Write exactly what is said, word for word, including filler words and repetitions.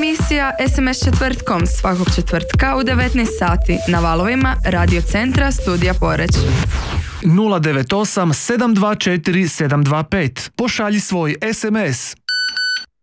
emisija S M S četvrtkom svakog četvrtka u devetnaest sati na valovima Radio Centra Studija Poreč. nula devet osam sedam dva četiri sedam dva pet. Pošalji svoj es em es.